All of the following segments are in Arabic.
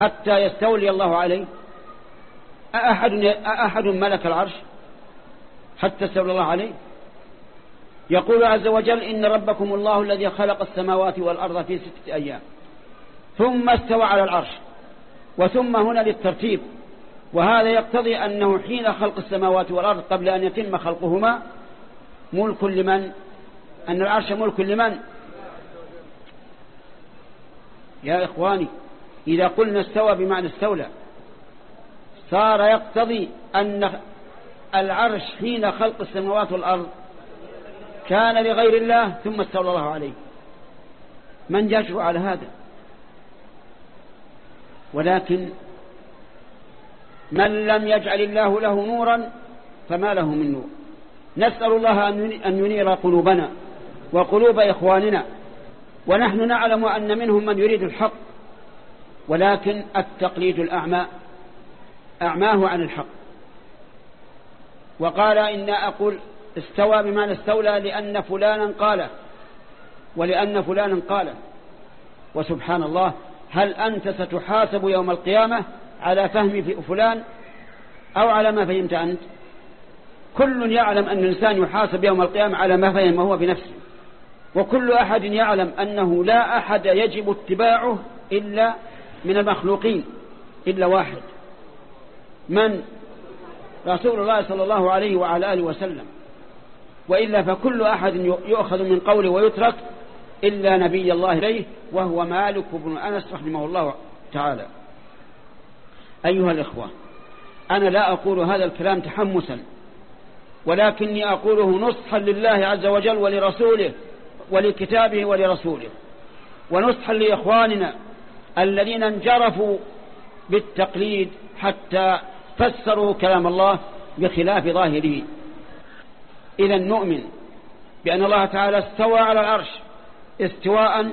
حتى يستولي الله عليه؟ أحد ملك العرش حتى استولى الله عليه؟ يقول عز وجل: إن ربكم الله الذي خلق السماوات والأرض في 6 أيام ثم استوى على العرش. وثم هنا للترتيب، وهذا يقتضي أنه حين خلق السماوات والأرض قبل أن يتم خلقهما ملك لمن؟ أن العرش ملك لمن؟ يا إخواني، إذا قلنا استوى بمعنى استولى صار يقتضي أن العرش حين خلق السماوات والأرض كان لغير الله ثم استولى الله عليه. من يجرؤ على هذا؟ ولكن من لم يجعل الله له نورا فما له من نور. نسأل الله أن ينير قلوبنا وقلوب إخواننا، ونحن نعلم أن منهم من يريد الحق، ولكن التقليد الأعمى أعماه عن الحق. وقال: إن أقول استوى بمعنى استولى لأن فلانا قاله ولأن فلانا قاله. وسبحان الله، هل أنت ستحاسب يوم القيامة على فهم فلان أو على ما فهمت أنت؟ كل يعلم أن الإنسان يحاسب يوم القيامة على ما فهم هو بنفسه، وكل أحد يعلم أنه لا أحد يجب اتباعه إلا من المخلوقين إلا واحد، من؟ رسول الله صلى الله عليه وعلى آله وسلم، وإلا فكل أحد يؤخذ من قوله ويترك إلا نبي الله إليه، وهو مالك بن أنس رحمه الله تعالى. أيها الإخوة، أنا لا أقول هذا الكلام تحمسا، ولكني أقوله نصحا لله عز وجل ولرسوله ولكتابه ولرسوله، ونصحا لإخواننا الذين انجرفوا بالتقليد حتى فسروا كلام الله بخلاف ظاهره. إذا نؤمن بأن الله تعالى استوى على العرش استواء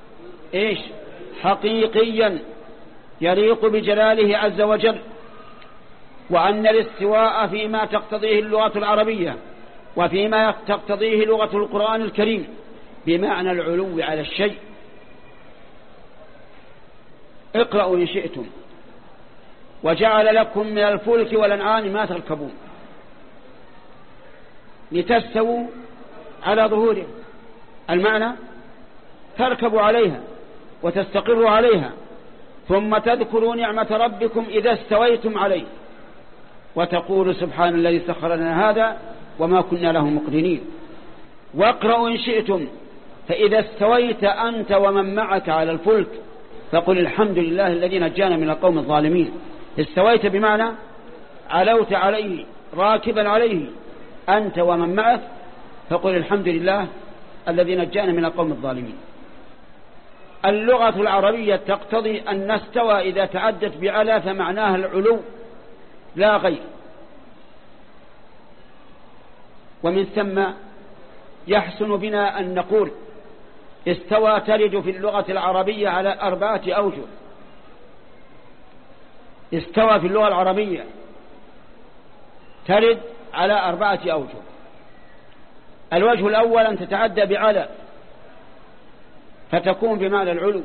حقيقيا يليق بجلاله عز وجل، وأن الاستواء فيما تقتضيه اللغة العربية وفيما تقتضيه لغة القرآن الكريم بمعنى العلو على الشيء. اقرأوا إن شئتم: وجعل لكم من الفلك والأنعام ما تركبون لتستووا على ظهوره. المعنى تركبوا عليها وتستقروا عليها، ثم تذكروا نعمة ربكم إذا استويتم عليه وتقولوا سبحان الذي سخر لنا هذا وما كنا له مقرنين. واقرأوا إن شئتم: فإذا استويت أنت ومن معك على الفلك فقل الحمد لله الذي نجانا من القوم الظالمين. استويت بمعنى علوت عليه راكبا عليه أنت ومن معك، فقل الحمد لله الذي نجانا من القوم الظالمين. اللغة العربية تقتضي أن استوى إذا تعدت بعلى فمعناها العلو لا غير، ومن ثم يحسن بنا أن نقول استوى ترد في اللغة العربية على 4 أوجه. استوى في اللغة العربية ترد على 4 أوجه. الوجه الأول أن تتعدى بعلى فتكون بمعنى العلو،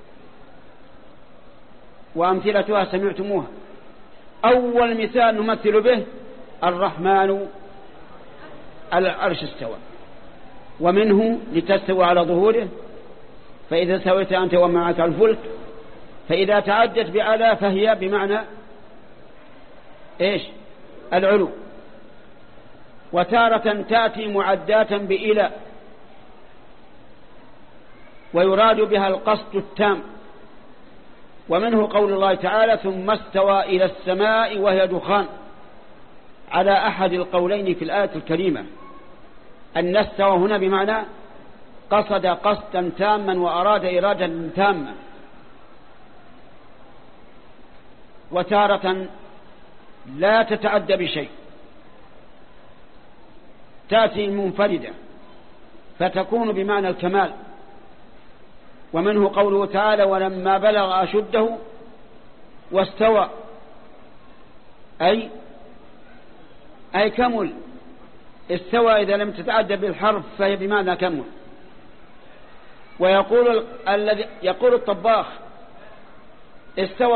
وأمثلتها سمعتموها. أول مثال نمثل به الرحمن على العرش استوى، ومنه لتستوى على ظهوره فإذا سويت أنت ومعك الفلك. فإذا تعدت بعلى فهي بمعنى العلو. وتارة تأتي معداة بإلى ويراد بها القصد التام، ومنه قول الله تعالى ثم استوى إلى السماء وهي دخان، على أحد القولين في الآية الكريمة. أن استوى هنا بمعنى قصد قصدا تاما وأراد إرادة تامة. وتارة لا تتعدى بشيء، تأتي منفردة فتكون بمعنى الكمال، ومنه قوله تعالى ولما بلغ أشده واستوى، أي كمل. استوى إذا لم تتعدى بالحرف فهي بمعنى كمل. ويقول الطباخ استوى